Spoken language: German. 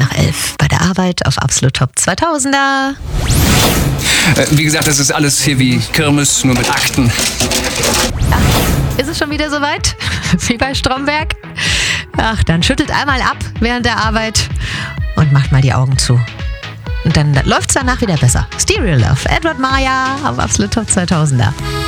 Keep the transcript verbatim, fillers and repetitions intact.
nach elf bei der Arbeit auf Absolut Top zweitausender. Äh, wie gesagt, das ist alles hier wie Kirmes, nur mit Akten. Ja, ist es schon wieder soweit? Wie bei Stromberg? Ach, dann schüttelt einmal ab während der Arbeit und macht mal die Augen zu. Und dann läuft es danach wieder besser. Stereo Love, Edward Maya auf Absolut Top zweitausender.